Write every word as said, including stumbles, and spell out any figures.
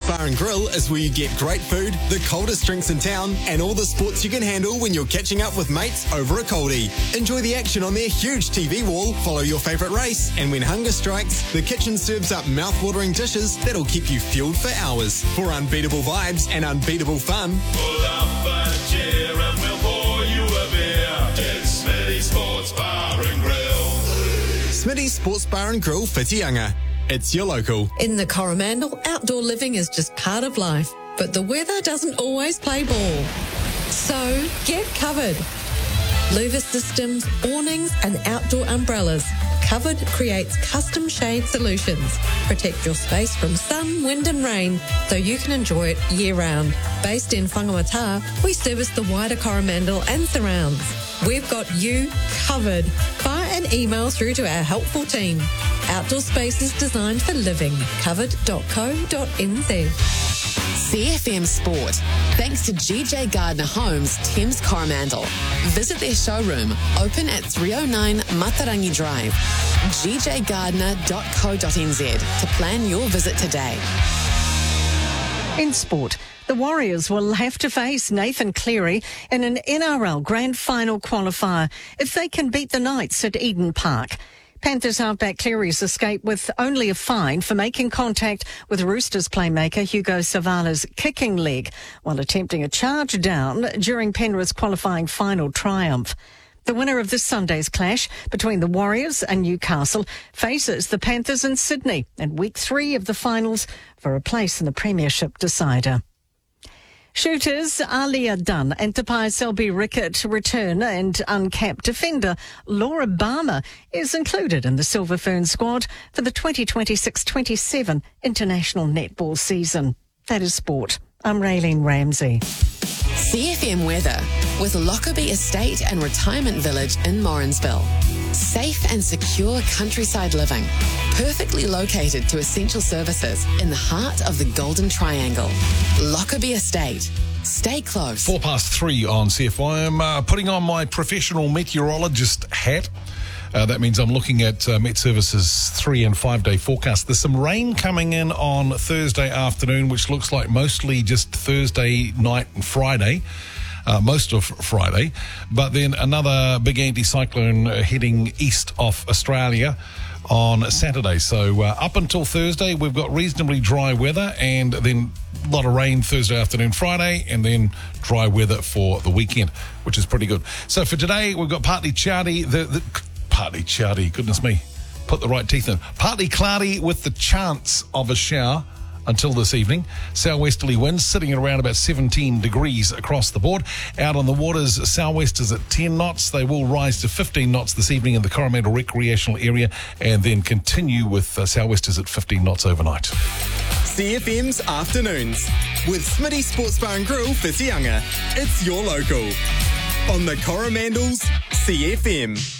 Bar and Grill is where you get great food, the coldest drinks in town, and all the sports you can handle when you're catching up with mates over a coldie. Enjoy the action on their huge T V wall, follow your favourite race, and when hunger strikes, the kitchen serves up mouth-watering dishes that'll keep you fueled for hours. For unbeatable vibes and unbeatable fun, pull up a chair and we'll pour you a beer. It's Smitty Sports Bar and Grill. Smitty's Sports Bar and Grill, Whitianga. It's your local. In the Coromandel, outdoor living is just part of life, but the weather doesn't always play ball. So get covered. Louver systems, awnings and outdoor umbrellas. Covered creates custom shade solutions. Protect your space from sun, wind and rain so you can enjoy it year-round. Based in Whangamata, we service the wider Coromandel and surrounds. We've got you covered. Fire an email through to our helpful team. Outdoor spaces designed for living. covered dot co dot n z. C F M Sport. Thanks to G J Gardner Homes, Thames Coromandel. Visit their showroom, open at three oh nine Matarangi Drive. g j gardner dot co dot n z to plan your visit today. In sport, the Warriors will have to face Nathan Cleary in an N R L Grand Final qualifier if they can beat the Knights at Eden Park. Panthers halfback Cleary's escaped with only a fine for making contact with Roosters playmaker Hugo Savala's kicking leg while attempting a charge down during Penrith's qualifying final triumph. The winner of this Sunday's clash between the Warriors and Newcastle faces the Panthers in Sydney in week three of the finals for a place in the Premiership decider. Shooters Alia Dunn and Tapai Selby Rickett return and uncapped defender Laura Barmer is included in the Silver Fern squad for the twenty twenty-six twenty-seven international netball season. That is sport. I'm Raylene Ramsey. C F M weather with Lockerbie Estate and Retirement Village in Morrinsville. Safe and secure countryside living, perfectly located to essential services in the heart of the Golden Triangle. Lockerbie Estate. Stay close. Four past three on C F Y. I'm uh, putting on my professional meteorologist hat. Uh, that means I'm looking at uh, Met Services three and five day forecast. There's some rain coming in on Thursday afternoon, which looks like mostly just Thursday night and Friday. Uh, most of Friday, but then another big anticyclone uh, heading east of Australia on Saturday. So uh, up until Thursday, we've got reasonably dry weather and then a lot of rain Thursday afternoon, Friday, and then dry weather for the weekend, which is pretty good. So for today, we've got partly cloudy, the, the partly cloudy, goodness me, put the right teeth in. Partly cloudy with the chance of a shower until this evening. Southwesterly winds sitting at around about seventeen degrees across the board. Out on the waters, southwesters at ten knots. They will rise to fifteen knots this evening in the Coromandel recreational area and then continue with uh, southwesters at fifteen knots overnight. C F M's Afternoons with Smitty Sports Bar and Grill, Whitianga. It's your local. On the Coromandel's C F M.